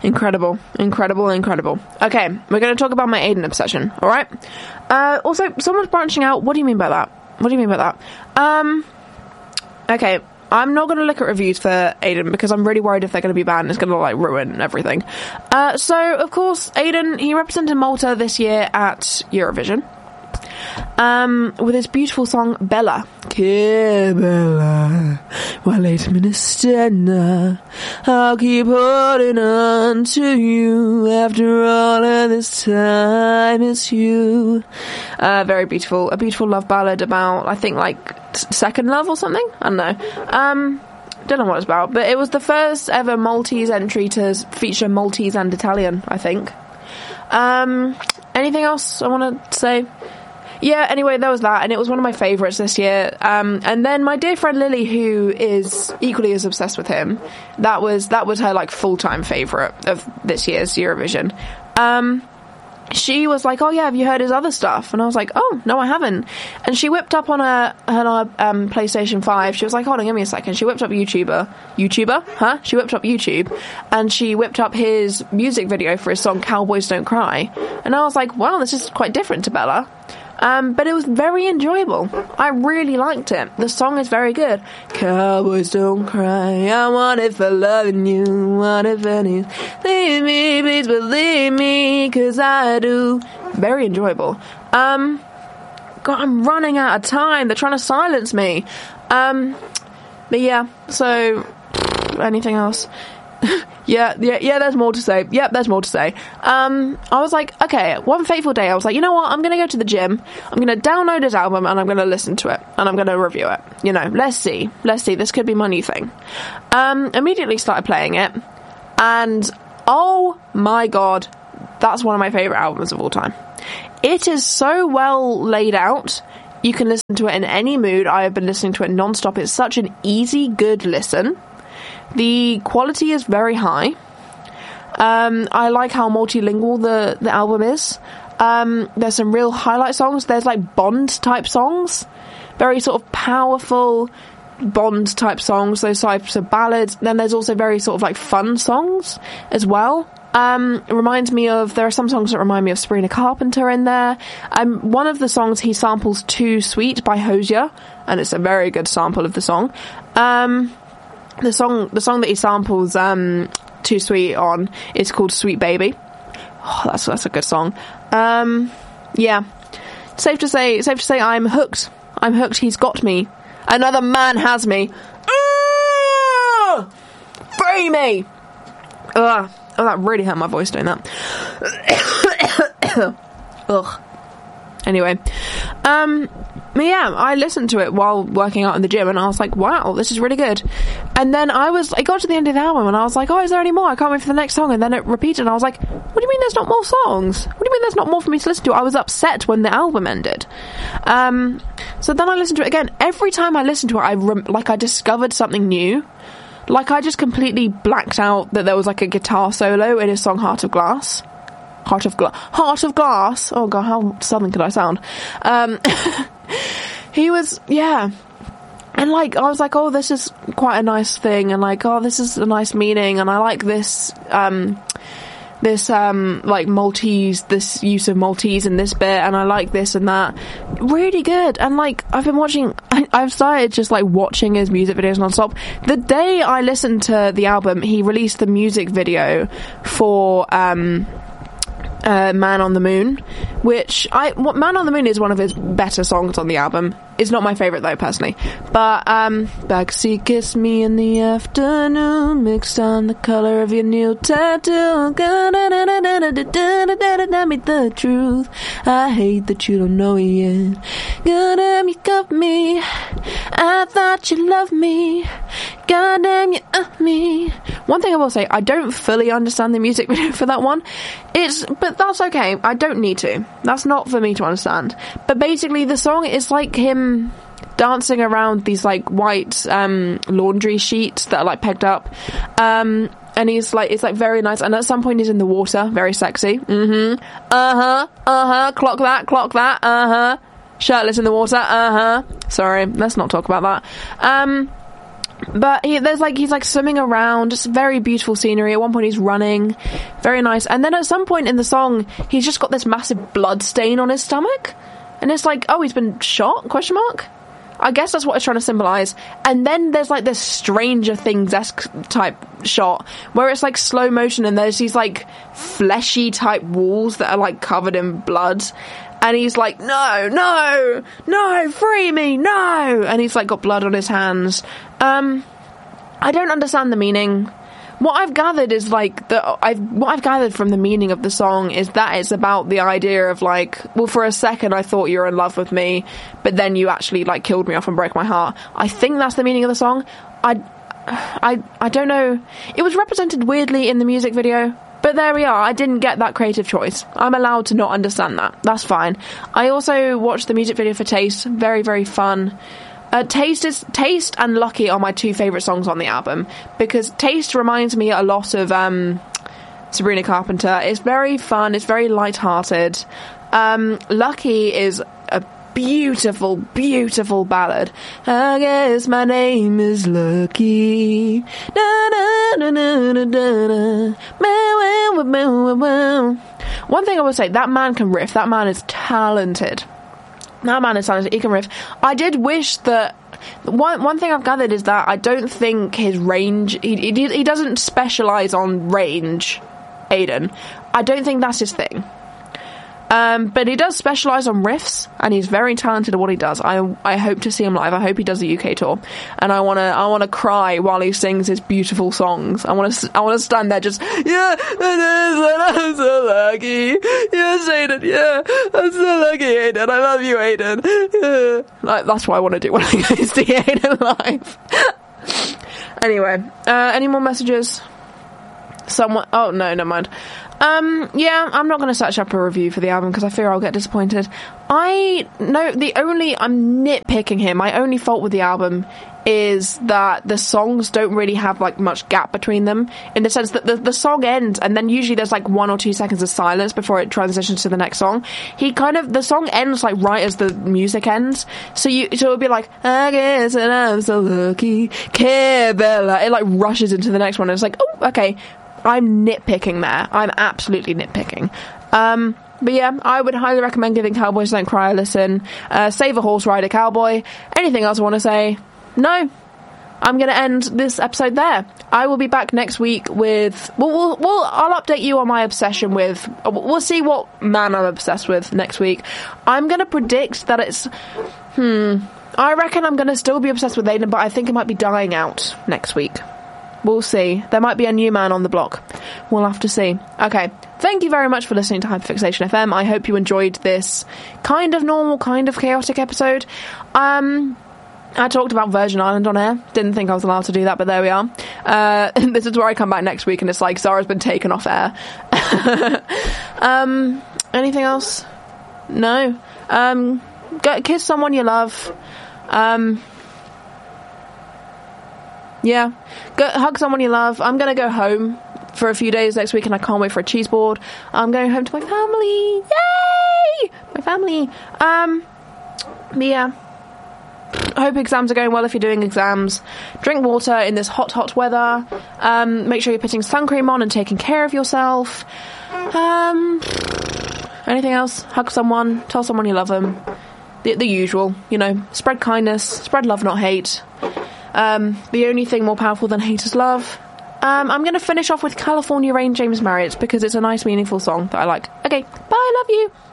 Incredible. Okay, we're going to talk about my Aiden obsession, alright? Also, someone's branching out. What do you mean by that? Okay, I'm not going to look at reviews for Aiden because I'm really worried if they're going to be bad and it's going to, like, ruin everything. So, of course, Aiden, he represented Malta this year at Eurovision. With his beautiful song Bella. Che bella, while 8 minutes now, I'll keep holding on to you after all of this time. It's you. Very beautiful. A beautiful love ballad about, I think, like, second love or something? I don't know. Don't know what it's about, but it was the first ever Maltese entry to feature Maltese and Italian, I think. Anything else I want to say? Yeah, anyway, there was that, and it was one of my favourites this year. And then my dear friend Lily, who is equally as obsessed with him, that was her, like, full-time favourite of this year's Eurovision. She was like, oh yeah, have you heard his other stuff? And I was like, oh, no, I haven't. And she whipped up on her PlayStation 5, she was like, hold on, give me a second. She whipped up YouTuber? Huh? She whipped up YouTube, and she whipped up his music video for his song Cowboys Don't Cry. And I was like, wow, this is quite different to Bella. But it was very enjoyable. I really liked it. The song is very good. Cowboys don't cry, I want it for loving you, want it for you. Leave me, please believe me, 'cause I do. Very enjoyable. God, I'm running out of time. They're trying to silence me. But yeah, so, anything else? Yeah, there's more to say. Yep, there's more to say. I was like, okay, one fateful day, I was like, you know what, I'm going to go to the gym, I'm going to download his album, and I'm going to listen to it, and I'm going to review it. You know, let's see, this could be my new thing. Immediately started playing it, and oh my god, that's one of my favourite albums of all time. It is so well laid out. You can listen to it in any mood. I have been listening to it non-stop. It's such an easy, good listen. The quality is very high. I like how multilingual the album is. There's some real highlight songs. There's like Bond type songs. Very sort of powerful Bond type songs. Those types of ballads. Then there's also very sort of like fun songs as well. It reminds me of, there are some songs that remind me of Sabrina Carpenter in there. One of the songs he samples Too Sweet by Hosier, and it's a very good sample of the song. The song that he samples Too Sweet on is called Sweet Baby. Oh, that's a good song. Yeah. Safe to say I'm hooked. He's got me. Another man has me. Free me. Oh, that really hurt my voice doing that. Ugh. Anyway, yeah, I listened to it while working out in the gym, and I was like, wow, this is really good. And then I got to the end of the album, and I was like, oh, is there any more? I can't wait for the next song. And then it repeated, and I was like, what do you mean there's not more songs? What do you mean there's not more for me to listen to? I was upset when the album ended. So then I listened to it again. Every time I listened to it, I discovered something new. Like, I just completely blacked out that there was, like, a guitar solo in his song Heart of Glass. Heart of Glass. Oh god, how southern could I sound? He was, yeah. And like, I was like, oh, this is quite a nice thing, and like, oh, this is a nice meaning, and I like this, like Maltese, this use of Maltese in this bit, and I like this and that. Really good. And like, I've started just like watching his music videos non-stop. The day I listened to the album, he released the music video for, Man on the Moon, which Man on the Moon is one of his better songs on the album. It's not my favourite though, personally. But, backseat kiss me in the afternoon, mixed on the colour of your new tattoo. Tell me the truth, I hate that you don't know it yet. Goddamn, you got me, I thought you loved me. Goddamn, you me. One thing I will say, I don't fully understand the music video for that one. But that's okay, I don't need to. That's not for me to understand. But basically, the song is like him dancing around these like white laundry sheets that are like pegged up, and he's like, it's like very nice, and at some point he's in the water, very sexy. Clock that. Shirtless in the water. Sorry, let's not talk about that. But he's like swimming around, just very beautiful scenery. At one point he's running, very nice. And then at some point in the song, he's just got this massive blood stain on his stomach. And it's like, oh, he's been shot? ? I guess that's what it's trying to symbolise. And then there's like this Stranger Things-esque type shot where it's like slow motion and there's these like fleshy type walls that are like covered in blood. And he's like, no, free me, no! And he's like got blood on his hands. I don't understand the meaning. What I've gathered is like what I've gathered from the meaning of the song is that it's about the idea of like, well, for a second I thought you were in love with me, but then you actually like killed me off and broke my heart. I think that's the meaning of the song. I don't know. It was represented weirdly in the music video, but there we are. I didn't get that creative choice. I'm allowed to not understand that. That's fine. I also watched the music video for Taste. Very, very fun. Taste and Lucky are my two favourite songs on the album, because Taste reminds me a lot of Sabrina Carpenter. It's very fun, it's very light-hearted. Lucky is a beautiful, beautiful ballad. I guess my name is Lucky. Da, da, da, da, da, da. One thing I will say, that man can riff. That man is talented. That man is talented. He can riff. I did wish that... One thing I've gathered is that I don't think his range... He doesn't specialise on range, Aiden. I don't think that's his thing. But he does specialise on riffs, and he's very talented at what he does. I hope to see him live. I hope he does the UK tour, and I wanna cry while he sings his beautiful songs. I wanna stand there just, yeah, I'm so lucky. Yes, Aiden, yeah, I'm so lucky, Aiden. I love you, Aiden. Yeah. Like, that's what I want to do when I go to see Aiden live. Anyway, any more messages? Someone... Oh, no, never mind. Yeah, I'm not going to search up a review for the album because I fear I'll get disappointed. I'm nitpicking here. My only fault with the album is that the songs don't really have like much gap between them, in the sense that the song ends and then usually there's like 1 or 2 seconds of silence before it transitions to the next song. The song ends like right as the music ends, so it would be like, I guess that I'm so lucky, que bella. It like rushes into the next one and it's like, oh, okay. I'm nitpicking there. I'm absolutely nitpicking. But yeah, I would highly recommend giving Cowboys Don't Cry a listen. Save a Horse, Ride a Cowboy. Anything else I want to say? No. I'm going to end this episode there. I will be back next week with... I'll update you on my obsession with... We'll see what man I'm obsessed with next week. I'm going to predict that it's... I reckon I'm going to still be obsessed with Aiden, but I think it might be dying out next week. We'll see. There might be a new man on the block. We'll have to see. Okay. Thank you very much for listening to Hyperfixation FM. I hope you enjoyed this kind of normal, kind of chaotic episode. I talked about Virgin Island on air. Didn't think I was allowed to do that, but there we are. This is where I come back next week and it's like, Zara's been taken off air. Anything else? No. Go kiss someone you love. Yeah, go hug someone you love. I'm going to go home for a few days next week and I can't wait for a cheese board. I'm going home to my family. Yay! My family. But yeah. I hope exams are going well if you're doing exams. Drink water in this hot, hot weather. Make sure you're putting sun cream on and taking care of yourself. Anything else? Hug someone. Tell someone you love them. The usual, you know. Spread kindness. Spread love, not hate. The only thing more powerful than hate is love. I'm going to finish off with California Rain, James Marriott, because it's a nice, meaningful song that I like. Okay, bye, love you.